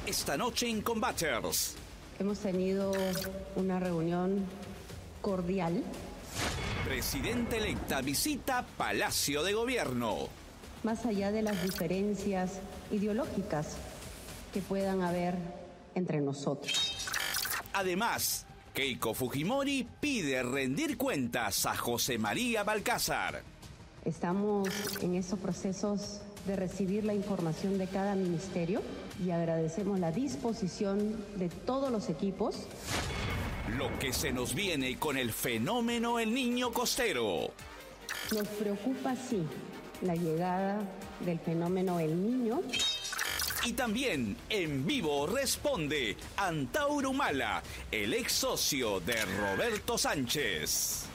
Esta noche en Combaters. Hemos tenido una reunión cordial. Presidenta electa visita Palacio de Gobierno. Más allá de las diferencias ideológicas que puedan haber entre nosotros. Además, Keiko Fujimori pide rendir cuentas a José María Balcázar. Estamos en esos procesos de recibir la información de cada ministerio y agradecemos la disposición de todos los equipos. Lo que se nos viene con el fenómeno El Niño Costero. Nos preocupa, sí, la llegada del fenómeno El Niño. Y también en vivo responde Antauro Humala, el ex socio de Roberto Sánchez.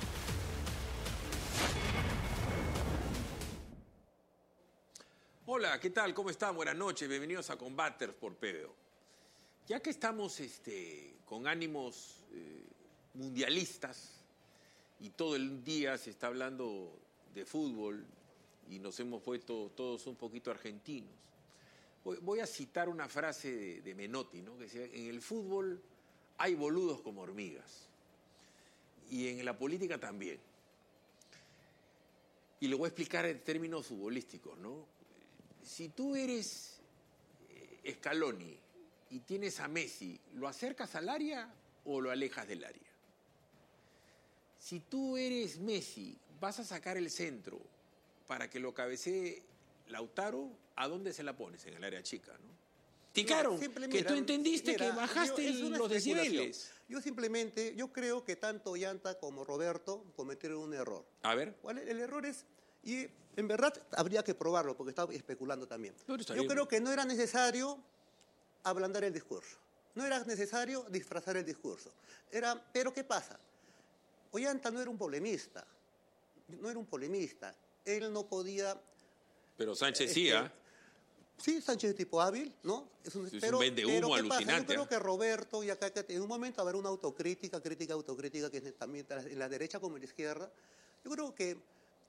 Hola, ¿qué tal? ¿Cómo están? Buenas noches, bienvenidos a Combaters por PBO. Ya que estamos con ánimos mundialistas y todo el día se está hablando de fútbol y nos hemos puesto todos un poquito argentinos, voy a citar una frase de Menotti, ¿no? Que decía: en el fútbol hay boludos como hormigas y en la política también. Y lo voy a explicar en términos futbolísticos, ¿no? Si tú eres Scaloni y tienes a Messi, ¿lo acercas al área o lo alejas del área? Si tú eres Messi, vas a sacar el centro para que lo cabecee Lautaro, ¿a dónde se la pones? En el área chica, ¿no? Y claro, que tú entendiste que bajaste los decibeles. Yo creo que tanto Ollanta como Roberto cometieron un error. A ver. El error es, y en verdad habría que probarlo, porque estaba especulando también. Yo creo que no era necesario ablandar el discurso. No era necesario disfrazar el discurso. Pero ¿qué pasa? Ollanta no era un polemista. Él no podía... Pero Sánchez sí, ¿ah? Sí, Sánchez es tipo hábil, ¿no? Es un vendehumo alucinante. Yo creo que Roberto, y acá en un momento habrá una autocrítica, que es también en la derecha como en la izquierda. Yo creo que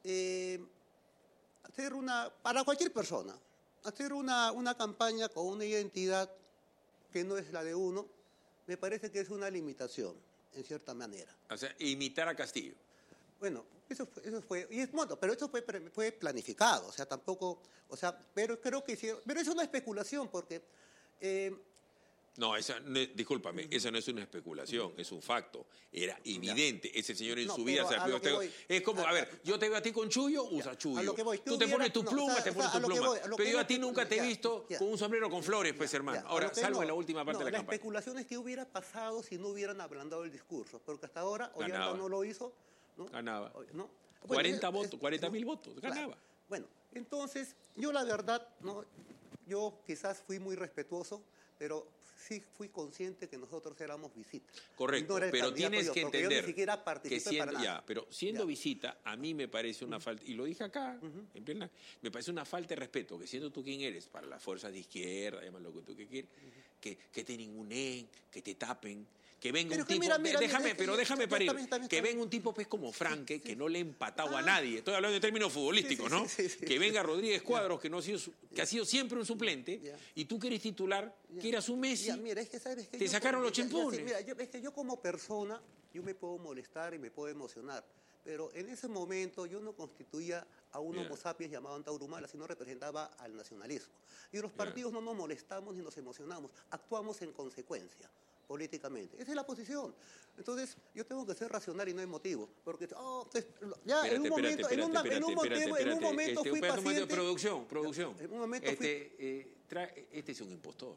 para cualquier persona, hacer una campaña con una identidad que no es la de uno, me parece que es una limitación, en cierta manera. O sea, imitar a Castillo. Bueno, eso fue, pero eso fue planificado, o sea, tampoco, pero creo que hicieron, pero es una especulación, porque... No, discúlpame, esa no es una especulación, es un facto. Era evidente, ese señor en su vida se ha... Es como, a ver, yo te veo a ti con chullo, usa chullo. Tú te pones tu pluma, te pones tu pluma. Pero yo a ti nunca te he visto con un sombrero con flores, pues, hermano. Ahora, salvo en la última parte de la campaña. La especulación es que hubiera pasado si no hubieran ablandado el discurso, porque hasta ahora Ollanta no lo hizo. ¿No? Ganaba. ¿No? 40.000 votos, ganaba. Claro. Bueno, entonces, yo la verdad, ¿no? Yo quizás fui muy respetuoso, pero sí fui consciente que nosotros éramos visita. Correcto, pero tienes que entender yo ni siquiera participé para nada. Pero siendo visita, a mí me parece una falta, y lo dije acá, en plena, me parece una falta de respeto, que siendo tú quien eres, para las fuerzas de izquierda, llámalo lo que tú quieras, que te ninguneen, que te tapen, que venga un tipo, déjame parir, que venga un tipo pues como Franque, que no le ha empatado a nadie, estoy hablando de términos futbolísticos, ¿no? Que venga Rodríguez Cuadros, que ha sido siempre un suplente, y tú que eres titular, que eras un Messi, es que sabes que te sacaron los chempones. Es que yo como persona, yo me puedo molestar y me puedo emocionar, pero en ese momento yo no constituía a un homo sapiens llamado Antauro Humala, sino representaba al nacionalismo. Y los partidos no nos molestamos ni nos emocionamos, actuamos en consecuencia políticamente. Esa es la posición. Entonces, yo tengo que ser racional y no emotivo, porque en un momento fui paciente. Producción. En un momento este es un impostor.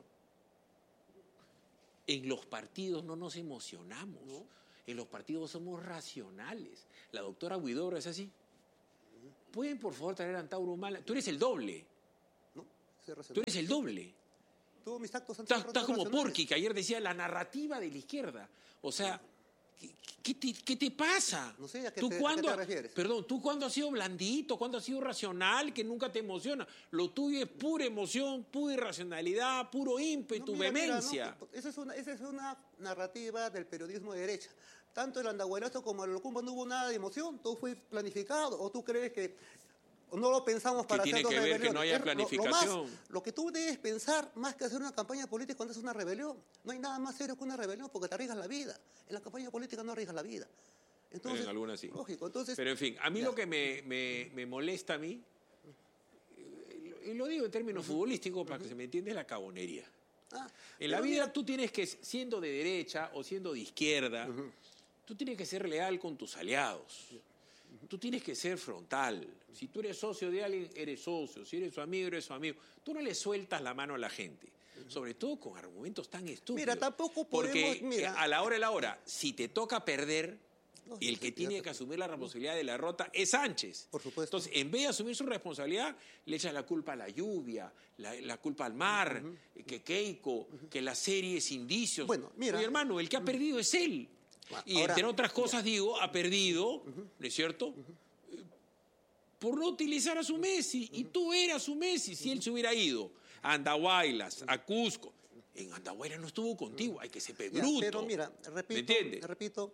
En los partidos no nos emocionamos. ¿No? En los partidos somos racionales. La doctora Huidobro es así. ¿Pueden, por favor, traer a Antauro Humala? Tú eres el doble. No, soy racional. Tú eres el doble. Todos mis actos han Estás como Porky, que ayer decía la narrativa de la izquierda. O sea, ¿qué te pasa? No sé, ¿a qué te refieres? Perdón, ¿tú cuándo has sido blandito? ¿Cuándo has sido racional? Que nunca te emociona. Lo tuyo es pura emoción, pura irracionalidad, puro ímpetu, vehemencia. Esa es una narrativa del periodismo de derecha. Tanto el andahuelazo como el locumba no hubo nada de emoción, todo fue planificado. ¿O tú crees que no lo pensamos para tiene hacer dos que ver rebeliones. que no haya planificación. Lo que tú debes pensar, más que hacer una campaña política cuando es una rebelión, no hay nada más serio que una rebelión porque te arriesgas la vida. En la campaña política no arriesgas la vida. Entonces, en algunas sí. Lógico, entonces... Pero en fin, a mí ya. lo que me molesta a mí, y lo digo en términos futbolísticos para que se me entienda, es la cabonería. En la vida tú tienes que, siendo de derecha o siendo de izquierda, tú tienes que ser leal con tus aliados. Tú tienes que ser frontal. Si tú eres socio de alguien, eres socio. Si eres su amigo, eres su amigo. Tú no le sueltas la mano a la gente. Sobre todo con argumentos tan estúpidos. Mira, tampoco podemos... Porque a la hora de la hora, si te toca perder, el que tiene que asumir la responsabilidad de la derrota es Sánchez. Por supuesto. Entonces, en vez de asumir su responsabilidad, le echas la culpa a la lluvia, la culpa al mar, que Keiko, que las series indicios. Bueno, mira... Oye, hermano, el que ha perdido es él. Y ahora, entre otras cosas, digo, ha perdido, ¿no es cierto?, por no utilizar a su Messi. Y tú eras su Messi. Si él se hubiera ido a Andahuaylas, a Cusco, en Andahuaylas no estuvo contigo. Hay que ser bruto. Pero mira, ¿me entiendes? repito,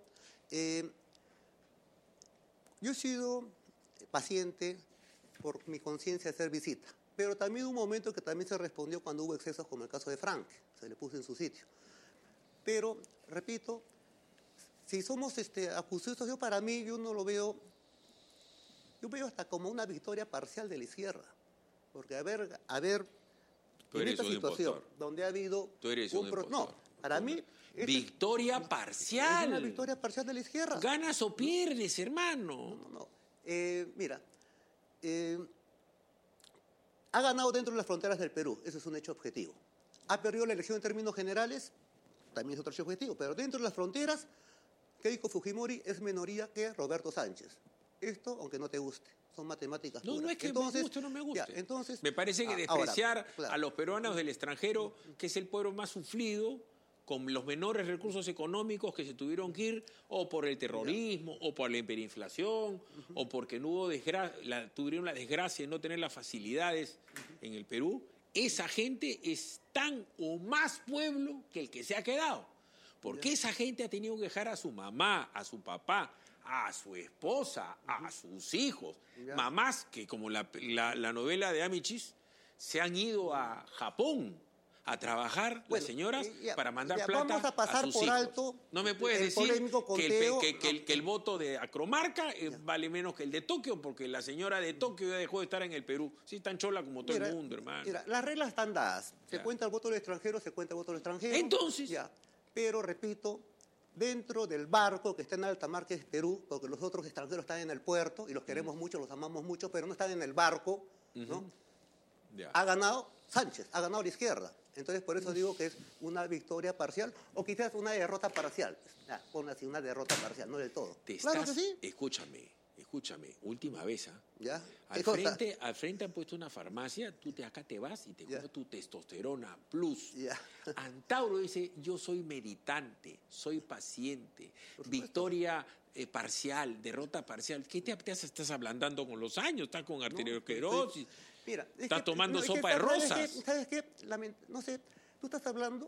yo he sido paciente por mi conciencia de hacer visita, pero también hubo un momento que también se respondió cuando hubo excesos, como el caso de Frank, se le puso en su sitio. Pero, repito, si somos acusados, yo para mí, yo no lo veo, yo veo hasta como una victoria parcial de la izquierda, porque a ver, en esta situación donde ha habido... Tú eres un impostor. No, para mí... Victoria parcial. Es una victoria parcial de la izquierda. ¿Ganas o pierdes, hermano? No. Mira, ha ganado dentro de las fronteras del Perú, eso es un hecho objetivo. Ha perdido la elección en términos generales, también es otro hecho objetivo, pero dentro de las fronteras, Keiko Fujimori es minoría que Roberto Sánchez. Esto, aunque no te guste, son matemáticas puras. No es que me guste o no me guste. Ya, entonces, me parece que despreciar a los peruanos del extranjero, que es el pueblo más sufrido, con los menores recursos económicos que se tuvieron que ir, o por el terrorismo, o por la hiperinflación, o porque no hubo tuvieron la desgracia de no tener las facilidades en el Perú, esa gente es tan o más pueblo que el que se ha quedado. Porque esa gente ha tenido que dejar a su mamá, a su papá, a su esposa, a sus hijos. Mamás que, como la novela de Amichis, se han ido a Japón a trabajar, las señoras, para mandar plata vamos a pasar sus por hijos. alto No me puedes decir que el voto de Acromarca vale menos que el de Tokio, porque la señora de Tokio ya dejó de estar en el Perú. Sí, tan chola como todo el mundo, hermano. Mira, las reglas están dadas. Se cuenta el voto del extranjero, se cuenta el voto del extranjero. Entonces... Pero, repito, dentro del barco que está en alta mar, que es Perú, porque los otros extranjeros están en el puerto, y los queremos mucho, los amamos mucho, pero no están en el barco, ¿no? Ha ganado Sánchez, ha ganado la izquierda. Entonces, por eso digo que es una victoria parcial, o quizás una derrota parcial. Pon así, una derrota parcial, no del todo. Claro que sí. Escúchame, última vez, ¿Ya? Al frente han puesto una farmacia, acá te vas y te comes tu testosterona plus. Antauro dice, yo soy meditante, soy paciente, victoria parcial, derrota parcial. ¿Qué te estás ablandando con los años? Estás con arteriosclerosis, estás tomando sopa de rosas. ¿Sabes qué? No sé, tú estás hablando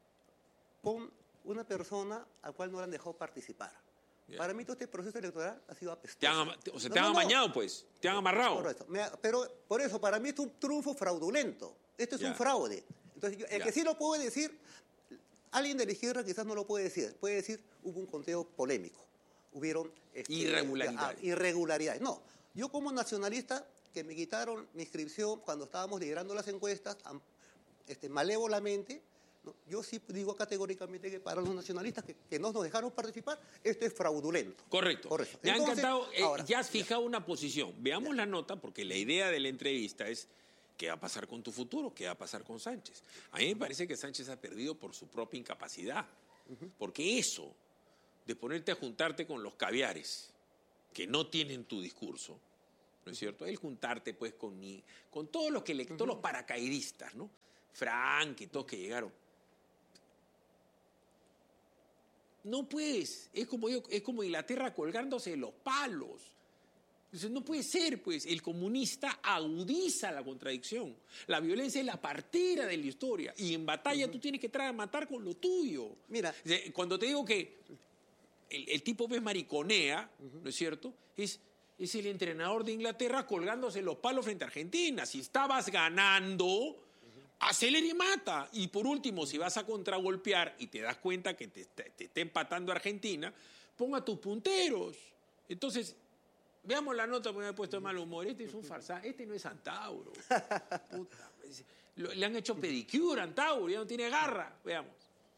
con una persona a la cual no le han dejado participar. Para mí todo este proceso electoral ha sido apestoso. Te han amañado, pues. Te han amarrado. Pero por eso, para mí es un triunfo fraudulento. Esto es un fraude. Entonces, el que sí lo puede decir, alguien de la izquierda quizás no lo puede decir. Puede decir, hubo un conteo polémico. Hubieron irregularidades. No, yo como nacionalista, que me quitaron mi inscripción cuando estábamos liderando las encuestas, malévolamente, yo sí digo categóricamente que para los nacionalistas que no nos dejaron participar, esto es fraudulento. Correcto. Me ha encantado, ya has fijado una posición. Veamos la nota, porque la idea de la entrevista es qué va a pasar con tu futuro, qué va a pasar con Sánchez. A mí me parece que Sánchez ha perdido por su propia incapacidad, porque eso de ponerte a juntarte con los caviares que no tienen tu discurso, ¿no es cierto? El juntarte pues con todos los todos los paracaidistas, ¿no? Frank y todos que llegaron. No puedes, es como Inglaterra colgándose de los palos. Entonces, no puede ser, pues. El comunista agudiza la contradicción. La violencia es la partera de la historia. Y en batalla tú tienes que entrar a matar con lo tuyo. Mira. Cuando te digo que el tipo mariconea, ¿no es cierto? Es es el entrenador de Inglaterra colgándose los palos frente a Argentina. Si estabas ganando, acelera y mata. Y por último, si vas a contragolpear y te das cuenta que te está empatando Argentina, ponga tus punteros. Entonces, veamos la nota porque me he puesto de mal humor. Este es un farsante, este no es Antauro. Puta, le han hecho pedicure a Antauro, ya no tiene garra. Veamos.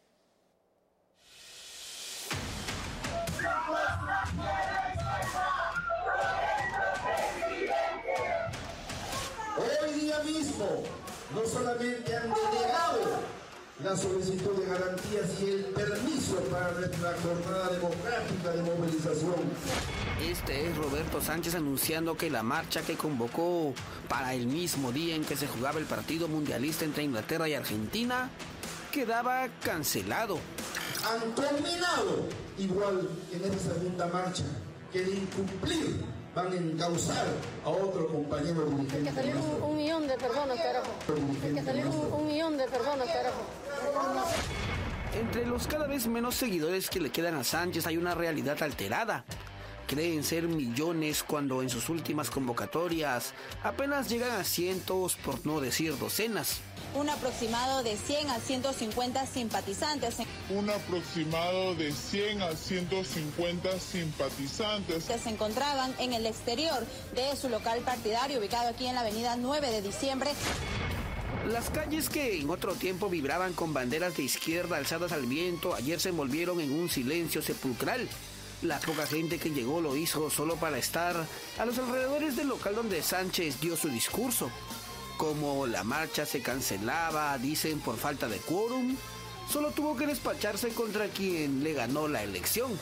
Hoy día mismo no solamente han denegado la solicitud de garantías y el permiso para la jornada democrática de movilización. Este es Roberto Sánchez anunciando que la marcha que convocó para el mismo día en que se jugaba el partido mundialista entre Inglaterra y Argentina quedaba cancelado. Han combinado igual en esa segunda marcha que de incumplir van a encauzar a otro compañero dirigente. Que salieron un millón de personas, carajo. Que salieron un millón de personas, carajo. Entre los cada vez menos seguidores que le quedan a Sánchez hay una realidad alterada. Creen ser millones cuando en sus últimas convocatorias apenas llegan a cientos, por no decir docenas. Un aproximado de 100 a 150 simpatizantes. Un aproximado de 100 a 150 simpatizantes Que se encontraban en el exterior de su local partidario, ubicado aquí en la avenida 9 de diciembre. Las calles que en otro tiempo vibraban con banderas de izquierda alzadas al viento, ayer se envolvieron en un silencio sepulcral. La poca gente que llegó lo hizo solo para estar a los alrededores del local donde Sánchez dio su discurso. Como la marcha se cancelaba, dicen por falta de quórum, solo tuvo que despacharse contra quien le ganó la elección.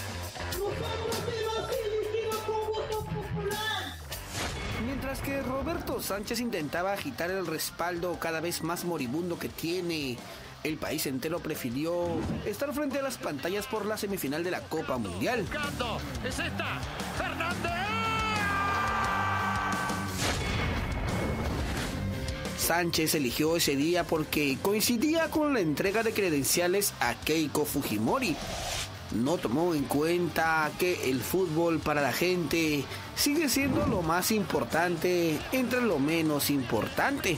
Mientras que Roberto Sánchez intentaba agitar el respaldo cada vez más moribundo que tiene, el país entero prefirió estar frente a las pantallas por la semifinal de la Copa Mundial. ¡Es esta! ¡Fernández! Sánchez eligió ese día porque coincidía con la entrega de credenciales a Keiko Fujimori. No tomó en cuenta que el fútbol para la gente sigue siendo lo más importante entre lo menos importante.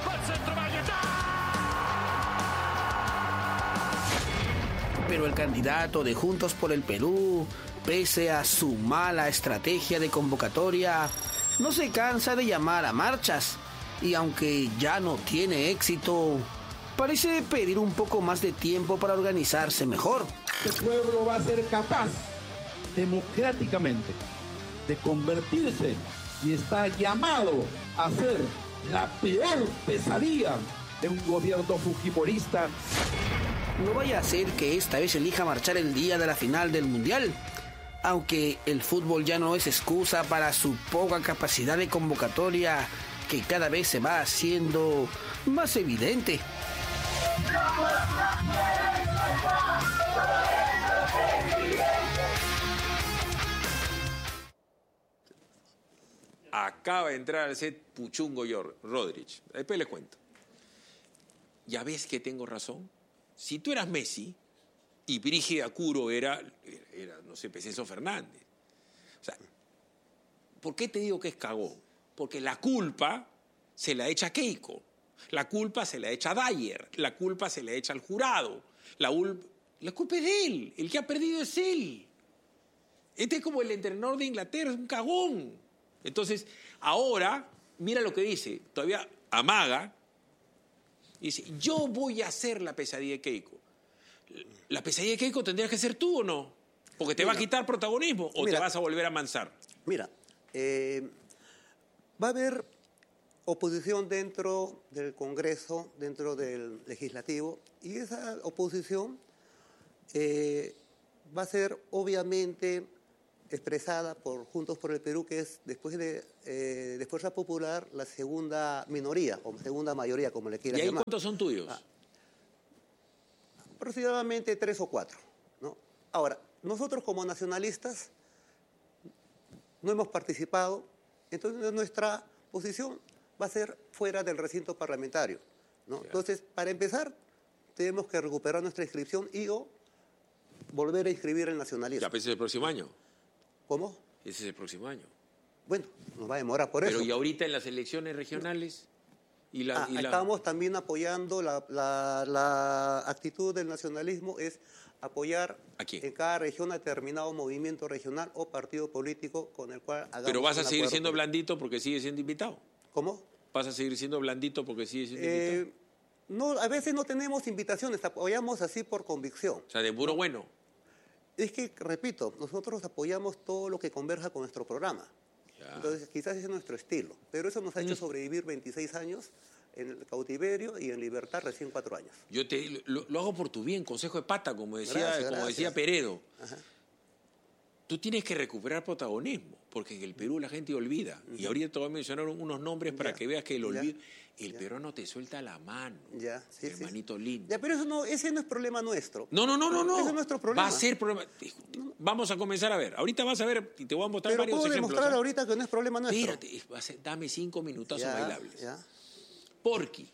Pero el candidato de Juntos por el Perú, pese a su mala estrategia de convocatoria, no se cansa de llamar a marchas. Y aunque ya no tiene éxito, parece pedir un poco más de tiempo para organizarse mejor. El pueblo va a ser capaz, democráticamente, de convertirse y está llamado a ser la peor pesadilla de un gobierno fujimorista. No vaya a ser que esta vez elija marchar el día de la final del Mundial, aunque el fútbol ya no es excusa para su poca capacidad de convocatoria, que cada vez se va haciendo más evidente. Acaba de entrar al set Puchungo Rodríguez. Después les cuento. ¿Ya ves que tengo razón? Si tú eras Messi y Brígida Curo era no sé, Peceso Fernández. O sea, ¿por qué te digo que es cagón? Porque la culpa se la echa a Keiko, la culpa se la echa a Dyer, la culpa se la echa al jurado, la culpa es de él, el que ha perdido es él. Este es como el entrenador de Inglaterra, es un cagón. Entonces, ahora, mira lo que dice, todavía amaga, dice, yo voy a hacer la pesadilla de Keiko. ¿La pesadilla de Keiko tendrías que ser tú o no? Porque te va a quitar protagonismo o te vas a volver a amansar. Mira, va a haber oposición dentro del Congreso, dentro del Legislativo, y esa oposición va a ser obviamente expresada por Juntos por el Perú, que es después de Fuerza Popular la segunda minoría, o segunda mayoría, como le quieras llamar. ¿Y ahí cuántos son tuyos? Aproximadamente 3 o 4, ¿no? Ahora, nosotros como nacionalistas no hemos participado, entonces nuestra posición va a ser fuera del recinto parlamentario, ¿no? Entonces, para empezar, tenemos que recuperar nuestra inscripción y o volver a inscribir el nacionalismo. Ya, pero ese es el próximo año. ¿Cómo? Ese es el próximo año. Bueno, nos va a demorar por eso. Pero ¿y ahorita en las elecciones regionales? Estamos también apoyando la actitud del nacionalismo, es apoyar en cada región a determinado movimiento regional o partido político con el cual hagamos. Pero vas a seguir siendo blandito porque sigue siendo invitado. ¿Cómo? ¿Vas a seguir siendo blandito porque sigue siendo invitado? No, a veces no tenemos invitaciones, apoyamos así por convicción. O sea, de puro bueno. Es que, repito, nosotros apoyamos todo lo que converja con nuestro programa. Ya. Entonces, quizás ese es nuestro estilo. Pero eso nos ha hecho sobrevivir 26 años en el cautiverio y en libertad recién 4 años. Yo lo hago por tu bien, consejo de pata, como decía Peredo. Ajá. Tú tienes que recuperar protagonismo, porque en el Perú la gente olvida. Y ahorita te voy a mencionar unos nombres para que veas que el olvido... El peruano te suelta la mano, hermanito lindo. Ya, pero ese no es problema nuestro. No. Ese es nuestro problema. Va a ser problema. Vamos a comenzar a ver. Ahorita vas a ver y te voy a mostrar varios ejemplos. Pero puedo demostrar ahorita que no es problema nuestro. Espérate, dame 5 minutazos bailables. Ya. Porky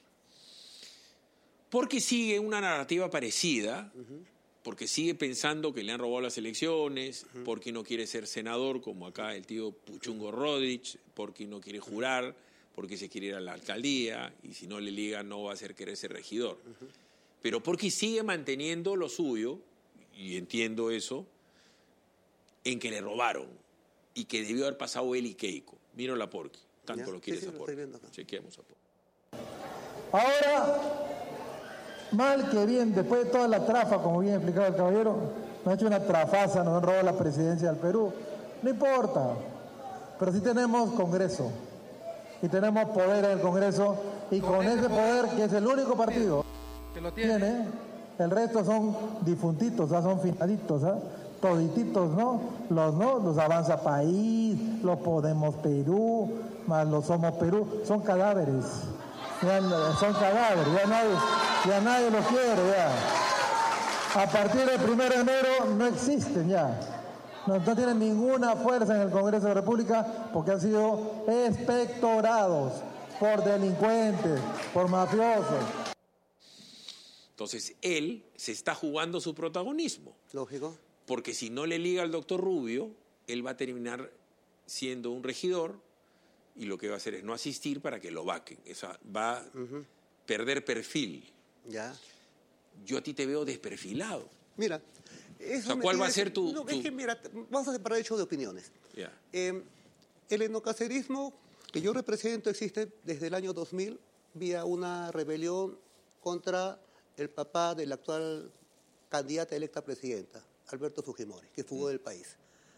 sigue una narrativa parecida, porque sigue pensando que le han robado las elecciones, Porky no quiere ser senador, como acá el tío Puchungo Rodríguez, Porky no quiere jurar, porque se quiere ir a la alcaldía, y si no le liga no va a ser querer ser regidor. Pero Porky sigue manteniendo lo suyo, y entiendo eso, en que le robaron, y que debió haber pasado él y Keiko. Míralo a Porky, tanto lo quieres a Porky. Chequeemos a Porky. Ahora, mal que bien, después de toda la trafa, como bien explicado el caballero, nos ha hecho una trafaza, nos han robado la presidencia del Perú. No importa, pero sí tenemos Congreso. Y tenemos poder en el Congreso, y con ese poder, que es el único partido que lo tiene, el resto son difuntitos, son finaditos, todititos, los Avanza País, los Podemos Perú, más los Somos Perú, son cadáveres. Son cadáveres, ya nadie los quiere, ya. A partir del 1 de enero no existen ya. No tienen ninguna fuerza en el Congreso de la República porque han sido expectorados por delincuentes, por mafiosos. Entonces, él se está jugando su protagonismo. Lógico. Porque si no le liga al doctor Rubio, él va a terminar siendo un regidor y lo que va a hacer es no asistir para que lo vaquen. Va a perder perfil. Ya. Yo a ti te veo desperfilado. Mira... ¿cuál va a ser tu...? No, es que, mira, vamos a separar hecho de opiniones. Yeah. El etnocacerismo que yo represento existe desde el año 2000 vía una rebelión contra el papá de la actual candidata electa presidenta, Alberto Fujimori, que fugó del país.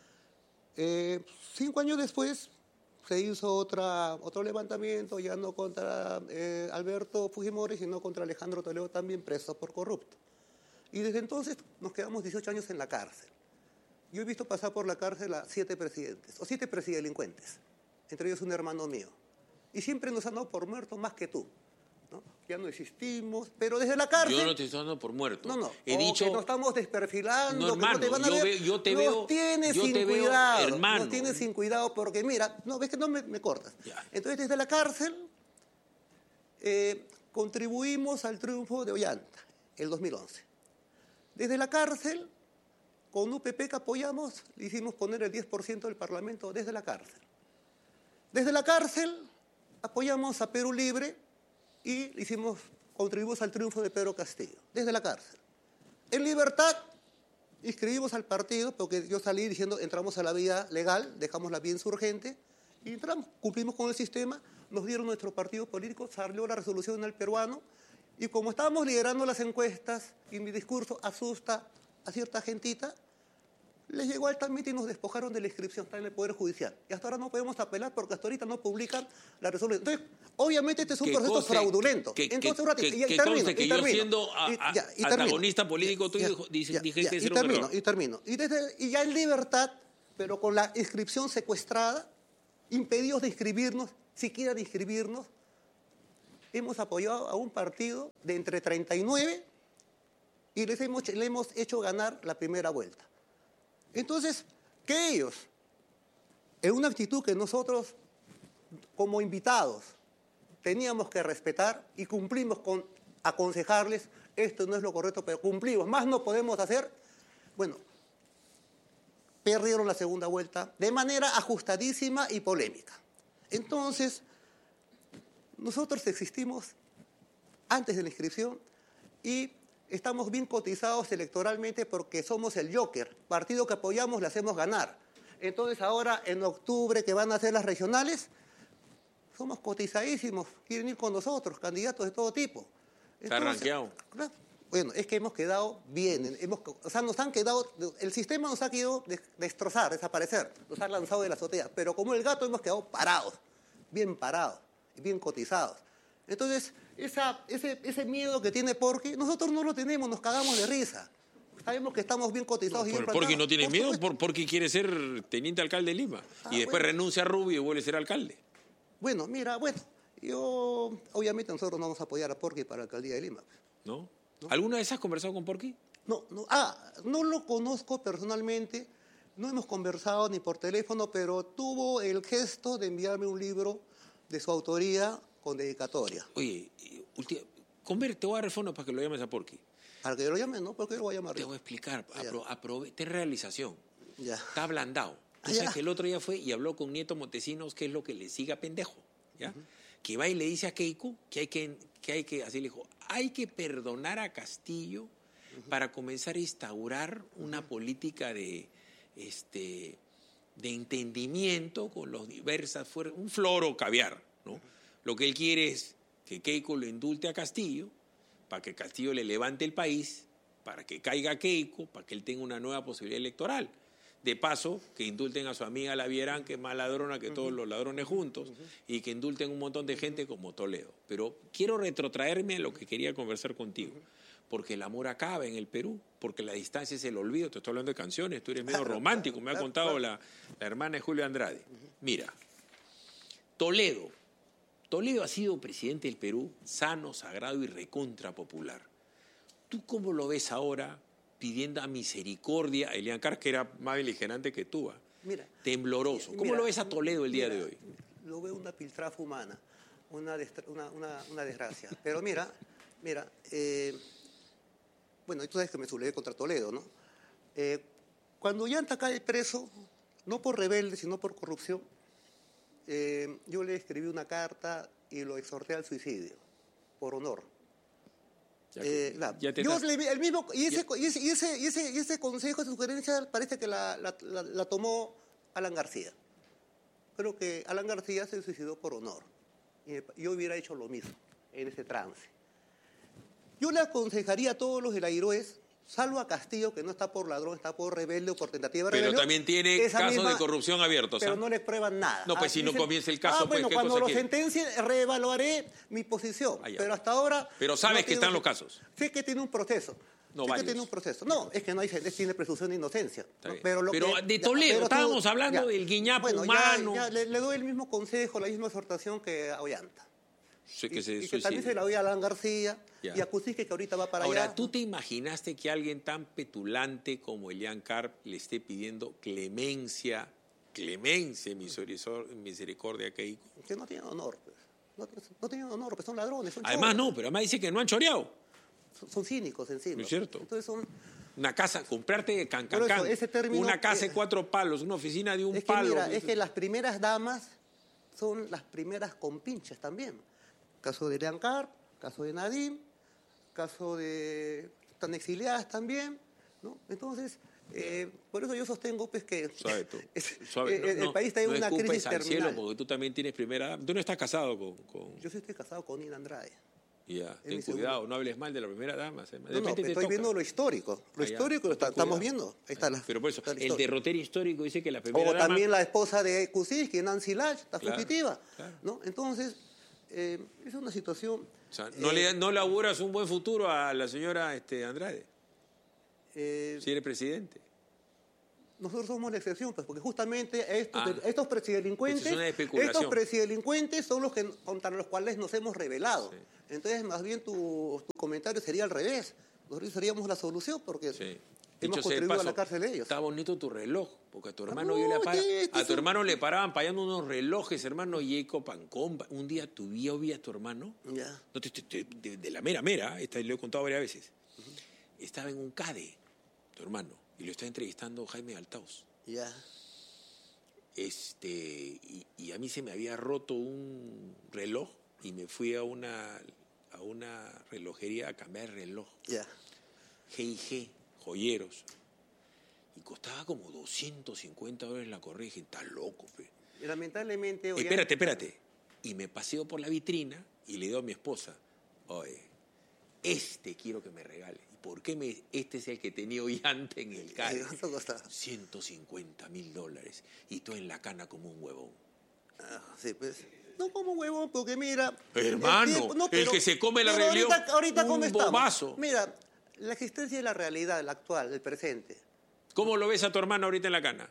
5 años después se hizo otro levantamiento, ya no contra Alberto Fujimori, sino contra Alejandro Toledo, también preso por corrupto. Y desde entonces nos quedamos 18 años en la cárcel. Yo he visto pasar por la cárcel a 7 presidentes, o 7 presidelincuentes, entre ellos un hermano mío. Y siempre nos han dado por muertos más que tú, ¿no? Ya no existimos, pero desde la cárcel... Yo no te estoy dando por muerto. No. He dicho... que nos estamos desperfilando, no, hermano, que no te van a ver. Yo te veo... Nos tienes sin cuidado, hermano. Nos tienes sin cuidado porque, mira, no, ves que no me cortas. Ya. Entonces, desde la cárcel contribuimos al triunfo de Ollanta, el 2011. Desde la cárcel, con UPP que apoyamos, le hicimos poner el 10% del Parlamento desde la cárcel. Desde la cárcel, apoyamos a Perú Libre y contribuimos al triunfo de Pedro Castillo, desde la cárcel. En libertad, inscribimos al partido, porque yo salí diciendo, entramos a la vía legal, dejamos la vía insurgente, y entramos, cumplimos con el sistema, nos dieron nuestro partido político, salió la resolución del peruano, y como estábamos liderando las encuestas y mi discurso asusta a cierta gentita, les llegó al trámite y nos despojaron de la inscripción, está en el Poder Judicial. Y hasta ahora no podemos apelar porque hasta ahorita no publican la resolución. Entonces, obviamente este es un proceso fraudulento. Entonces, yo siendo antagonista político tuyo dije que es un error. Y termino. Y ya en libertad, pero con la inscripción secuestrada, impedidos de inscribirnos, siquiera de inscribirnos, hemos apoyado a un partido de entre 39 y le hemos hecho ganar la primera vuelta. Entonces, que ellos, en una actitud que nosotros, como invitados, teníamos que respetar y cumplimos con aconsejarles, esto no es lo correcto, pero cumplimos, más no podemos hacer, bueno, perdieron la segunda vuelta de manera ajustadísima y polémica. Entonces, nosotros existimos antes de la inscripción y estamos bien cotizados electoralmente porque somos el Joker, partido que apoyamos le hacemos ganar. Entonces ahora en octubre que van a ser las regionales, somos cotizadísimos, quieren ir con nosotros, candidatos de todo tipo. Está rankeado. Bueno, es que hemos quedado bien, nos han quedado, el sistema nos ha querido destrozar, desaparecer, nos ha lanzado de la azotea, pero como el gato hemos quedado parados y bien cotizados. Entonces, ese miedo que tiene Porky, nosotros no lo tenemos, nos cagamos de risa. Sabemos que estamos bien cotizados y bien plantados. Porky no tiene miedo, Porky quiere ser teniente alcalde de Lima y después renuncia a Rubio y vuelve a ser alcalde. Bueno, obviamente nosotros no vamos a apoyar a Porky para la alcaldía de Lima. ¿No? ¿Alguna vez has conversado con Porky? No lo conozco personalmente, no hemos conversado ni por teléfono, pero tuvo el gesto de enviarme un libro de su autoría con dedicatoria. Oye, te voy a dar el fondo para que lo llames a Porky. Para que lo llame, ¿no? ¿Por qué lo voy a llamar? Te voy a explicar, ten realización. Ya. Está ablandado. Tú sabes que el otro día fue y habló con Nieto Montesinos, que es lo que le siga pendejo, ¿ya? Que va y le dice a Keiko que hay que, así le dijo, hay que perdonar a Castillo para comenzar a instaurar una política de entendimiento con los diversas fuerzas, un floro caviar, ¿no? Lo que él quiere es que Keiko lo indulte a Castillo, para que Castillo le levante el país, para que caiga Keiko, para que él tenga una nueva posibilidad electoral. De paso, que indulten a su amiga la Vierán, que es más ladrona que todos los ladrones juntos, y que indulten un montón de gente como Toledo. Pero quiero retrotraerme a lo que quería conversar contigo, porque el amor acaba en el Perú, porque la distancia es el olvido. Te estoy hablando de canciones, tú eres medio romántico, me ha contado la hermana de Julio Andrade. Mira, Toledo ha sido presidente del Perú, sano, sagrado y recontra popular. ¿Tú cómo lo ves ahora pidiendo a misericordia a Elian Carr, que era más beligerante que tú? Mira, tembloroso. ¿Cómo lo ves a Toledo el día de hoy? Lo veo una piltrafa humana, una desgracia. Pero mira, bueno, tú sabes que me sublevé contra Toledo, ¿no? Cuando Ollanta cae preso, no por rebelde, sino por corrupción, yo le escribí una carta y lo exhorté al suicidio, por honor. El mismo, y ese consejo, esa sugerencia, parece que la tomó Alan García. Creo que Alan García se suicidó por honor. Y yo hubiera hecho lo mismo en ese trance. Yo le aconsejaría a todos los de la Iroes, salvo a Castillo, que no está por ladrón, está por rebelde o por tentativa de rebelión. Pero también tiene casos de corrupción abiertos. Pero no le prueban nada. No, pues si no comienza el caso, bueno, pues, cuando lo sentencien, reevaluaré mi posición. Pero hasta ahora... Pero sabes que están los casos. Sé que tiene un proceso. No, que tiene un proceso. No, es que no tiene presunción de inocencia. ¿No? Pero de Toledo, estábamos hablando del guiñapo humano. Le doy el mismo consejo, la misma exhortación que a Ollanta. Que también se la doy a Alan García y a Cusique, que ahorita va para allá. Ahora, ¿tú te imaginaste que alguien tan petulante como Elian Carr le esté pidiendo clemencia y misericordia a Keiko? Que no tienen honor, pues. No tienen honor, pues son ladrones, son además choros. No, pero además dice que no han choreado. Son cínicos encima. ¿No es cierto? Entonces son... Una casa, comprarte una casa de 4 palos, una oficina de un palo. Mira, es que las primeras damas son las primeras compinches también. Caso de Elian Carr, caso de Nadim, caso de... Están exiliadas también, ¿no? Entonces, por eso yo sostengo pues que el país está en una crisis terminal. Cielo, porque tú también tienes primera dama. Tú no estás casado con... Yo sí estoy casado con Nina Andrade. Ya, ten cuidado, no hables mal de la primera dama. No, estoy viendo lo histórico. Lo histórico lo estamos viendo. Ahí está pero por eso, el derrotero histórico dice que la primera dama... O también la esposa de Kuczynski, Nancy Lach, está fugitiva. Claro. ¿No? Entonces... es una situación... O sea, ¿no le auguras un buen futuro a la señora Andrade? Si eres presidente. Nosotros somos la excepción, pues, porque justamente estos presidelincuentes son los que contra los cuales nos hemos rebelado. Sí. Entonces, más bien tu comentario sería al revés. Nosotros seríamos la solución porque... Sí. Hemos contribuido a la cárcel de ellos. Está bonito tu reloj, porque a tu hermano tu hermano le paraban pagando unos relojes, hermano Jacob Pancón. Un día vi a tu hermano, no de la mera, lo he contado varias veces. Estaba en un CADE, tu hermano, y lo está entrevistando Jaime Altaos. Ya. Y a mí se me había roto un reloj y me fui a una relojería a cambiar el reloj. Ya. G&G, joyeros. Y costaba como $250 la correa. Y dije, está loco, pe. Y lamentablemente... Espérate. Y me paseo por la vitrina y le digo a mi esposa, oye, quiero que me regale. ¿Y por qué este es el que tenía llanta en el carro? ¿Cuánto costaba? $150,000. Y tú en la cana como un huevón. Sí, pues... No como huevón, porque mira... Hermano, el que se come la rebelión, ahorita un bobazo. Mira, la existencia de la realidad, la actual, el presente. ¿Cómo lo ves a tu hermano ahorita en la cana?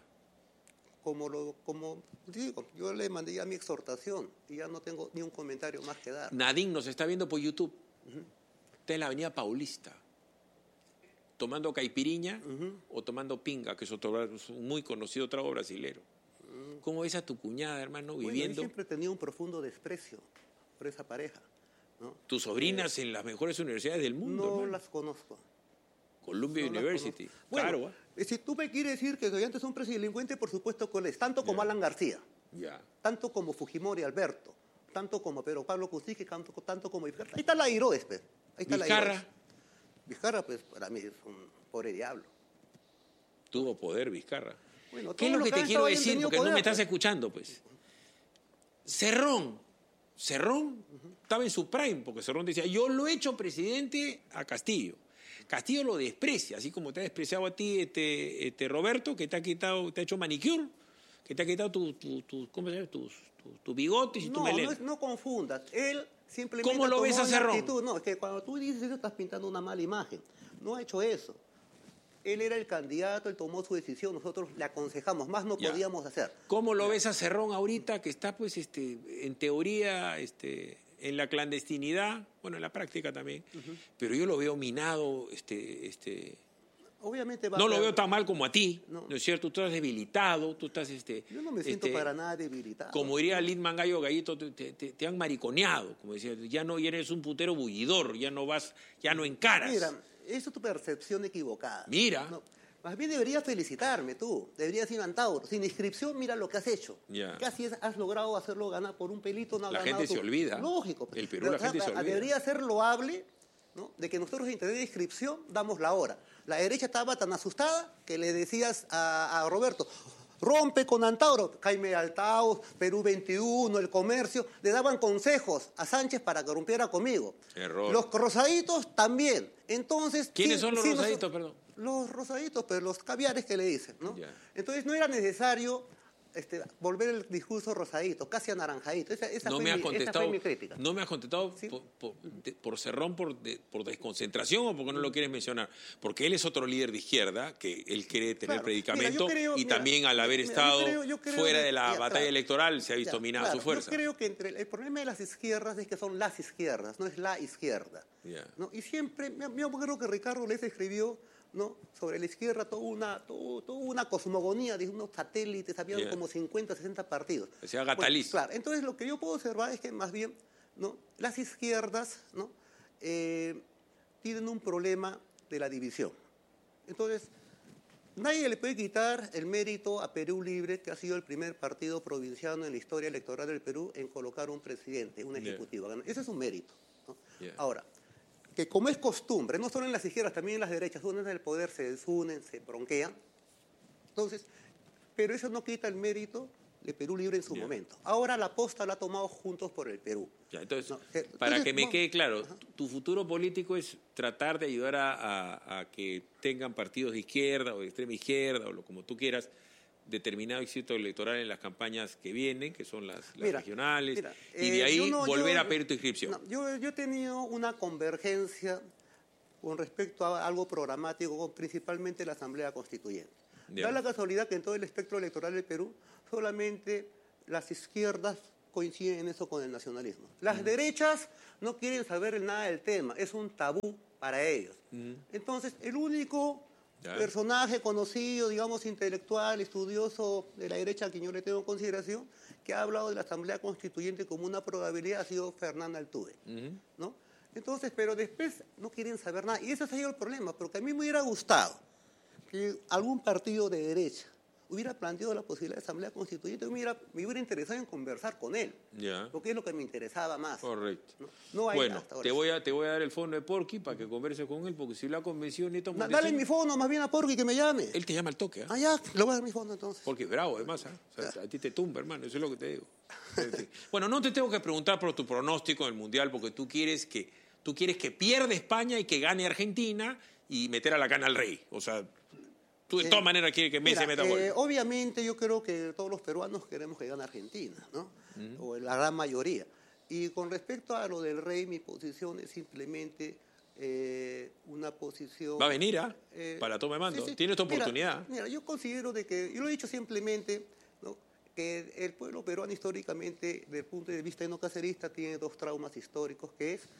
Como digo, yo le mandé ya mi exhortación y ya no tengo ni un comentario más que dar. Nadine nos está viendo por YouTube. Está en la avenida Paulista, tomando caipiriña o tomando pinga, que es un muy conocido trago brasilero. ¿Cómo ves a tu cuñada, hermano, viviendo? Yo siempre tenía un profundo desprecio por esa pareja, ¿no? Tus sobrinas en las mejores universidades del mundo. No hermano. las conozco. Columbia University. Bueno, claro. Si tú me quieres decir que Ollanta es un delincuente, por supuesto que lo es, tanto como Alan García, tanto como Fujimori Alberto, tanto como Pedro Pablo Kuczynski, tanto como Vizcarra. Ahí está la Iroes, pues. Ahí está Vizcarra. Vizcarra, pues, para mí es un pobre diablo. Tuvo poder Vizcarra. Bueno, ¿qué es lo que te quiero decir? Porque poder, no me estás escuchando, pues. Cerrón estaba en su prime, porque Cerrón decía, yo lo he hecho presidente a Castillo. Castillo lo desprecia, así como te ha despreciado a ti Roberto, que te ha hecho manicure, que te ha quitado ¿cómo se llama? Tus bigotes y tu melena. No confundas. Él simplemente... ¿Cómo lo ves a Cerrón? No, es que cuando tú dices eso estás pintando una mala imagen. No ha hecho eso. Él era el candidato, él tomó su decisión, nosotros le aconsejamos, más no podíamos hacer. ¿Cómo lo ves a Cerrón ahorita, que está, pues, en teoría, en la clandestinidad, bueno, en la práctica también, pero yo lo veo minado, Obviamente no lo veo tan mal como a ti, ¿no es cierto? Tú estás debilitado, tú estás... Yo no me siento para nada debilitado. Como diría Lindman Gallo Gallito, te han mariconeado, como decía, ya eres un putero bullidor, ya no encaras. Mira, eso es tu percepción equivocada. Mira. No, más bien deberías felicitarme tú, deberías ir a Antauro. Sin inscripción, mira lo que has hecho. Casi has logrado hacerlo ganar por un pelito. No la gente se olvida. Lógico. El Perú, la gente se olvida. Debería ser loable, ¿no? De que nosotros en tener inscripción damos la hora. La derecha estaba tan asustada que le decías a Roberto, rompe con Antauro, Jaime Altaos, Perú 21, El Comercio, le daban consejos a Sánchez para que rompiera conmigo. Error. Los rosaditos también. Entonces, ¿quiénes son los rosaditos, perdón? Los rosaditos, pero los caviares que le dicen, ¿no? Entonces no era necesario volver el discurso rosadito, casi anaranjadito. Esa fue mi crítica. No me has contestado, ¿sí? por Cerrón, por desconcentración, o porque no lo quieres mencionar. Porque él es otro líder de izquierda, que él quiere tener predicamento, también al haber estado fuera de la batalla electoral se ha visto minada su fuerza. Yo creo que el problema de las izquierdas es que son las izquierdas, no es la izquierda. ¿No? Y siempre, yo creo que Ricardo Les escribió, ¿no? Sobre la izquierda toda una cosmogonía de unos satélites, había como 50, 60 partidos. Decía Gataliz. Bueno, claro, entonces lo que yo puedo observar es que más bien, ¿no? Las izquierdas, ¿no? Tienen un problema de la división. Entonces, nadie le puede quitar el mérito a Perú Libre, que ha sido el primer partido provinciano en la historia electoral del Perú en colocar un presidente, un ejecutivo. Ese es un mérito, ¿no? Ahora, que como es costumbre, no solo en las izquierdas, también en las derechas, unen el poder, se desunen, se bronquean. Entonces, pero eso no quita el mérito de Perú Libre en su momento. Ahora la posta la ha tomado Juntos por el Perú. Entonces, para que me quede claro, tu futuro político es tratar de ayudar a que tengan partidos de izquierda o de extrema izquierda, o como tú quieras, determinado éxito electoral en las campañas que vienen, que son las regionales, y de ahí volver a pedir tu inscripción. Yo he tenido una convergencia con respecto a algo programático, principalmente la Asamblea Constituyente. Da la casualidad que en todo el espectro electoral del Perú, solamente las izquierdas coinciden en eso con el nacionalismo. Las derechas no quieren saber nada del tema, es un tabú para ellos. Entonces, el único personaje conocido, digamos, intelectual, estudioso de la derecha a quien yo le tengo en consideración, que ha hablado de la Asamblea Constituyente como una probabilidad ha sido Fernanda Altuve, ¿no? Entonces, pero después no quieren saber nada. Y ese ha sido el problema, porque a mí me hubiera gustado que algún partido de derecha hubiera planteado la posibilidad de asamblea constituyente, me hubiera interesado en conversar con él, porque es lo que me interesaba más. Correcto. No hay bueno, hasta ahora. te voy a dar el fono de Porky para que converse con él, porque si lo ha convencido, dale mi fono más bien a Porky que me llame. Él te llama al toque, Ah, ya, le voy a dar mi fono entonces. Porque es bravo, además, o sea, a ti te tumba, hermano, eso es lo que te digo. Bueno, no te tengo que preguntar por tu pronóstico en el Mundial, porque tú quieres que pierda España y que gane Argentina y meter a la cana al rey. O sea, tú de todas maneras quieres que Messi meta gol. Obviamente yo creo que todos los peruanos queremos que gane Argentina, ¿no? O la gran mayoría. Y con respecto a lo del rey, mi posición es simplemente una posición... Va a venir, para la toma de mando. Sí. Tienes tu oportunidad. Mira, yo considero de que, yo lo he dicho simplemente, ¿no?, que el pueblo peruano históricamente, desde el punto de vista enocacerista, tiene dos traumas históricos, que es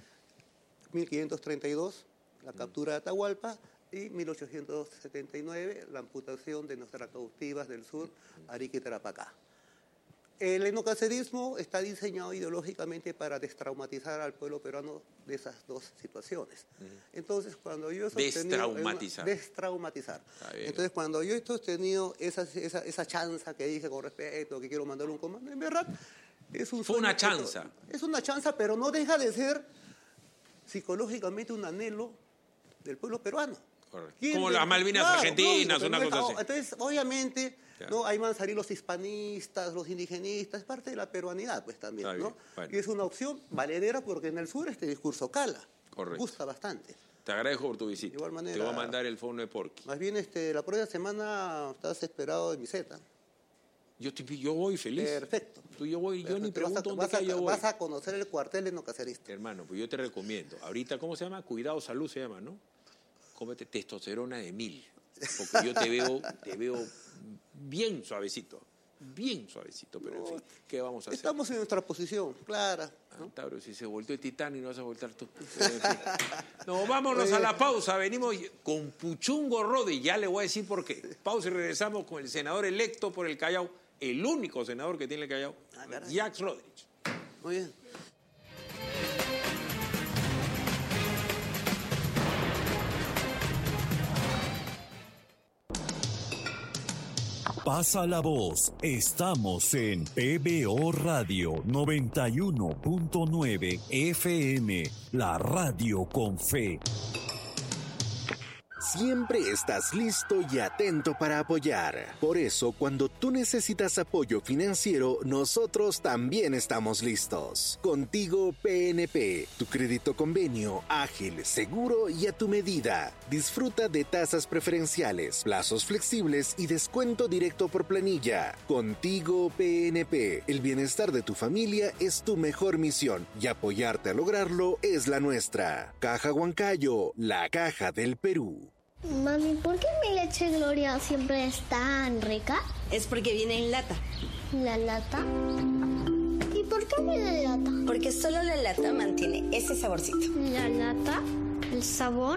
1532, la captura de Atahualpa, y 1879, la amputación de nuestras cautivas del sur, Arica y Tarapacá. El enocacerismo está diseñado ideológicamente para destraumatizar al pueblo peruano de esas dos situaciones. Entonces, cuando yo he sostenido... Destraumatizar. Entonces, cuando yo he sostenido esa chanza que dije con respecto, que quiero mandar un comando, en verdad, es un... Fue una chanza. Es una chanza, pero no deja de ser psicológicamente un anhelo del pueblo peruano. Como las Malvinas argentinas, una cosa así. Entonces, obviamente, ¿no?, ahí van a salir los hispanistas, los indigenistas, es parte de la peruanidad, pues también, ¿no? Bueno. Y es una opción valedera porque en el sur este discurso cala. Correcto. Gusta bastante. Te agradezco por tu visita. De igual manera, te voy a mandar el fono de Porky. Más bien, la próxima semana estás esperado de mi Z. Yo voy feliz. Perfecto. Yo ni pregunto dónde voy. Vas a conocer el cuartel enocacerista. Hermano, pues yo te recomiendo. Ahorita, ¿cómo se llama? Cuidado Salud se llama, ¿no? Cómete testosterona de 1000. Porque yo te veo bien suavecito, pero en fin, ¿qué vamos a hacer? Estamos en nuestra posición, clara, ¿no? Tauro, si se volteó el Titanic, no vas a voltear tú. En fin. No, vámonos a la pausa, venimos con Puchungo Rodi, ya le voy a decir por qué. Pausa y regresamos con el senador electo por el Callao, el único senador que tiene el Callao, Jacques Rodríguez. Muy bien. Pasa la voz, estamos en PBO Radio 91.9 FM, la radio con fe. Siempre estás listo y atento para apoyar. Por eso, cuando tú necesitas apoyo financiero, nosotros también estamos listos. Contigo PNP, tu crédito convenio, ágil, seguro y a tu medida. Disfruta de tasas preferenciales, plazos flexibles y descuento directo por planilla. Contigo PNP, el bienestar de tu familia es tu mejor misión y apoyarte a lograrlo es la nuestra. Caja Huancayo, la caja del Perú. Mami, ¿por qué mi leche Gloria siempre es tan rica? Es porque viene en lata. ¿La lata? ¿Y por qué viene en lata? Porque solo la lata mantiene ese saborcito. ¿La lata? ¿El sabor?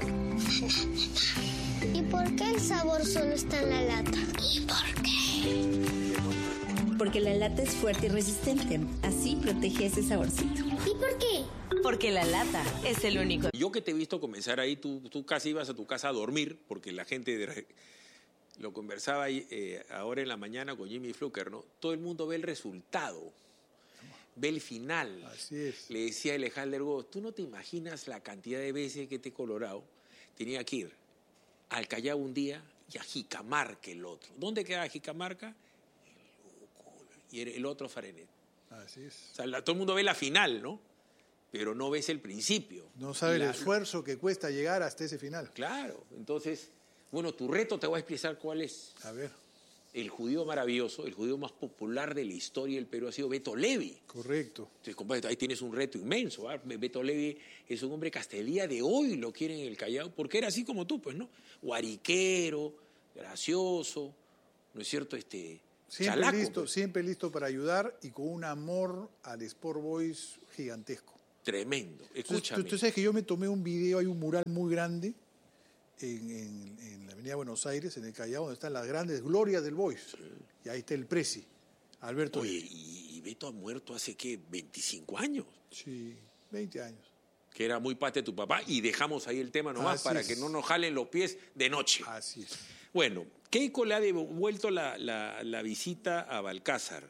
¿Y por qué el sabor solo está en la lata? ¿Y por qué? Porque la lata es fuerte y resistente. Así protege ese saborcito. ¿Y por qué? Porque la lata es el único. Yo que te he visto comenzar ahí, tú casi ibas a tu casa a dormir, porque la gente, lo conversaba ahí, ahora en la mañana con Jimmy Fluker, ¿no? Todo el mundo ve el resultado, ve el final. Así es. Le decía Alejandro Ergo, tú no te imaginas la cantidad de veces que Colorado tenía que ir al Callao un día y a Jicamarca el otro. ¿Dónde queda Jicamarca? Y el otro Farenet. Así es. O sea, todo el mundo ve la final, ¿no? Pero no ves el principio. No sabe el esfuerzo que cuesta llegar hasta ese final. Claro. Entonces, bueno, tu reto te voy a explicar cuál es. A ver. El judío maravilloso, el judío más popular de la historia del Perú ha sido Beto Levi. Correcto. Entonces, compadre, ahí tienes un reto inmenso. Beto Levi es un hombre que hasta el día de hoy lo quieren en el Callao, porque era así como tú, pues, ¿no? Guariquero, gracioso, ¿no es cierto? Siempre chalaco, listo, pues. Siempre listo para ayudar y con un amor al Sport Boys gigantesco. Tremendo. Escúchame. Tú sabes que yo me tomé un video, hay un mural muy grande en la avenida Buenos Aires, en el Callao, donde están las grandes glorias del Boys. Sí. Y ahí está el presi, Alberto. Oye, y Beto ha muerto hace, ¿qué? 25 años. Sí, 20 años. Que era muy parte de tu papá, y dejamos ahí el tema nomás para que no nos jalen los pies de noche. Así es. Bueno, Keiko le ha devuelto la visita a Balcázar.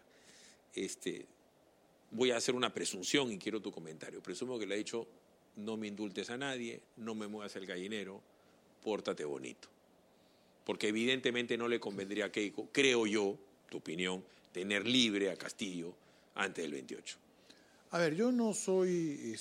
Voy a hacer una presunción y quiero tu comentario. Presumo que le ha dicho, no me indultes a nadie, no me muevas el gallinero, pórtate bonito. Porque evidentemente no le convendría a Keiko, creo yo, tu opinión, tener libre a Castillo antes del 28. A ver, yo no soy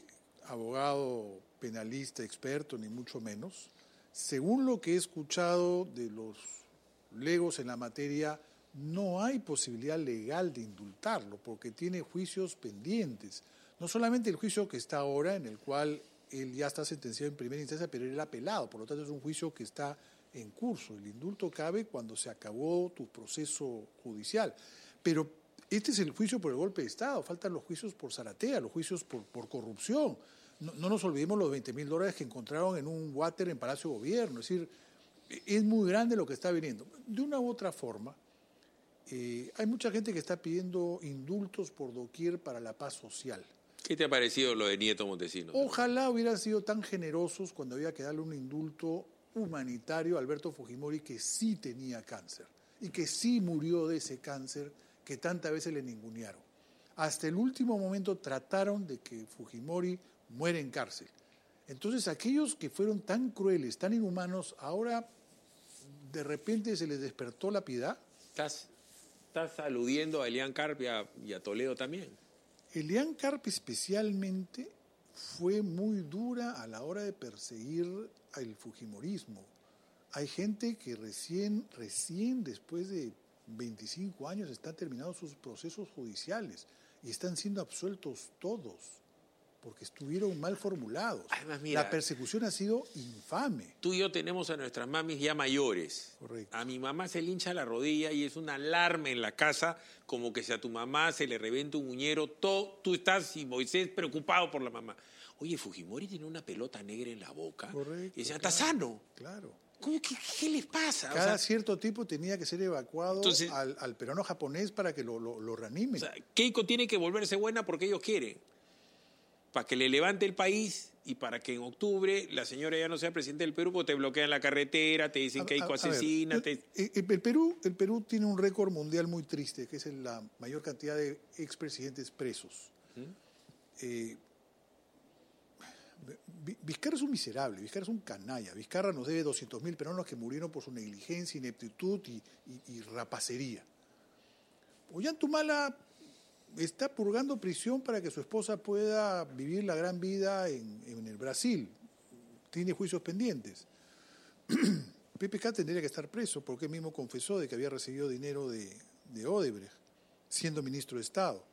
abogado penalista experto, ni mucho menos. Según lo que he escuchado de los legos en la materia, no hay posibilidad legal de indultarlo porque tiene juicios pendientes. No solamente el juicio que está ahora, en el cual él ya está sentenciado en primera instancia, pero él apelado, por lo tanto es un juicio que está en curso. El indulto cabe cuando se acabó tu proceso judicial. Pero este es el juicio por el golpe de Estado, faltan los juicios por zaratea, los juicios por corrupción. No nos olvidemos los $20,000 que encontraron en un water en Palacio de Gobierno. Es decir, es muy grande lo que está viniendo. De una u otra forma, hay mucha gente que está pidiendo indultos por doquier para la paz social. ¿Qué te ha parecido lo de Nieto Montesinos? Ojalá hubieran sido tan generosos cuando había que darle un indulto humanitario a Alberto Fujimori, que sí tenía cáncer y que sí murió de ese cáncer que tantas veces le ningunearon. Hasta el último momento trataron de que Fujimori muera en cárcel. Entonces aquellos que fueron tan crueles, tan inhumanos, ahora de repente se les despertó la piedad. ¿Estás aludiendo a Elian Karp y a Toledo también? Elian Karp especialmente fue muy dura a la hora de perseguir al fujimorismo. Hay gente que recién después de 25 años están terminados sus procesos judiciales y están siendo absueltos todos porque estuvieron mal formulados. Además, mira, la persecución ha sido infame. Tú y yo tenemos a nuestras mamis ya mayores. Correcto. A mi mamá se le hincha la rodilla y es una alarma en la casa, como que si a tu mamá se le reventa un uñero, tú estás y Moisés preocupado por la mamá. Oye, Fujimori tiene una pelota negra en la boca. Correcto, Y decía, está sano. Claro. ¿Qué les pasa? Cada cierto tiempo tenía que ser evacuado al peruano japonés para que lo reanimen. O sea, Keiko tiene que volverse buena porque ellos quieren. Para que le levante el país y para que en octubre la señora ya no sea presidente del Perú, porque te bloquean la carretera, te dicen Keiko asesina. El Perú tiene un récord mundial muy triste, que es la mayor cantidad de expresidentes presos. Vizcarra es un miserable, Vizcarra es un canalla. Vizcarra nos debe 200.000 peruanos que murieron por su negligencia, ineptitud y rapacería. Ollantumala está purgando prisión para que su esposa pueda vivir la gran vida en el Brasil. Tiene juicios pendientes. PPK tendría que estar preso porque él mismo confesó de que había recibido dinero de Odebrecht, siendo ministro de Estado.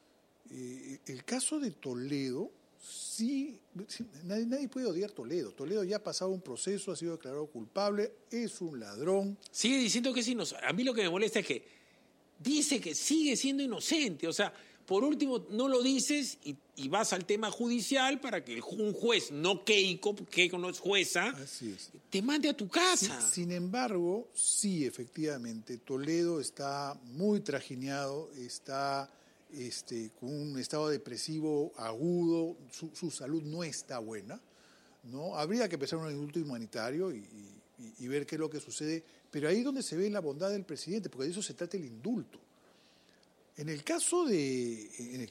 El caso de Toledo, sí, nadie puede odiar Toledo. Toledo ya ha pasado un proceso, ha sido declarado culpable, es un ladrón. Sigue diciendo que es inocente. A mí lo que me molesta es que dice que sigue siendo inocente. O sea, por último, no lo dices y vas al tema judicial para que un juez, no Keiko, porque Keiko no es jueza, te mande a tu casa. Sin embargo, sí, efectivamente, Toledo está muy trajineado, está con un estado depresivo agudo, su salud no está buena, ¿no? Habría que empezar un indulto humanitario y ver qué es lo que sucede, pero ahí es donde se ve la bondad del presidente, porque de eso se trata el indulto. En el caso de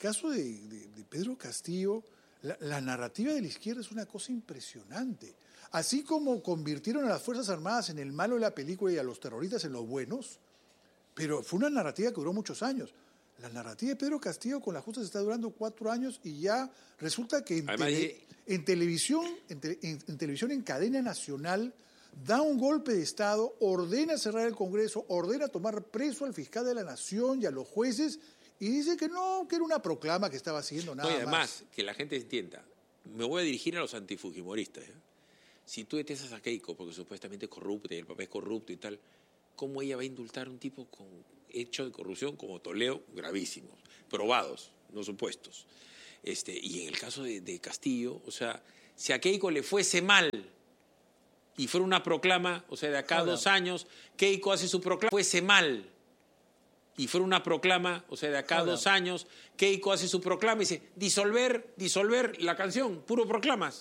Pedro Castillo, la narrativa de la izquierda es una cosa impresionante. Así como convirtieron a las Fuerzas Armadas en el malo de la película y a los terroristas en los buenos, pero fue una narrativa que duró muchos años. La narrativa de Pedro Castillo con la justa se está durando 4 años y ya resulta que en televisión, en cadena nacional, da un golpe de Estado, ordena cerrar el Congreso, ordena tomar preso al fiscal de la Nación y a los jueces y dice que no, que era una proclama que estaba haciendo nada más. Además, que la gente entienda, me voy a dirigir a los antifujimoristas. Si tú detestas a Keiko porque supuestamente es corrupta y el papá es corrupto y tal, ¿cómo ella va a indultar a un tipo con hechos de corrupción como Toledo, gravísimos, probados, no supuestos? Y en el caso de Castillo, o sea, si a Keiko le fuese mal y fuera una proclama, o sea, de acá a 2 años, Keiko hace su proclama, fuese mal, y fuera una proclama, o sea, de acá a 2 años, Keiko hace su proclama y dice, disolver la canción, puro proclamas.